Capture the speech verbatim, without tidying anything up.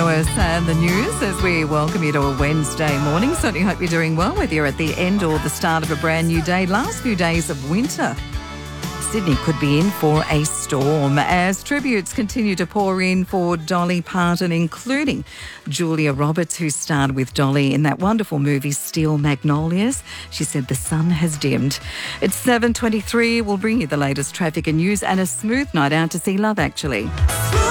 show us uh, the news as we welcome you to a Wednesday morning. Certainly hope you're doing well, whether you're at the end or the start of a brand new day. Last few days of winter. Sydney could be in for a storm as tributes continue to pour in for Dolly Parton, including Julia Roberts, who starred with Dolly in that wonderful movie Steel Magnolias. She said the sun has dimmed. It's seven twenty-three. We'll bring you the latest traffic and news and a smooth night out to see Love Actually.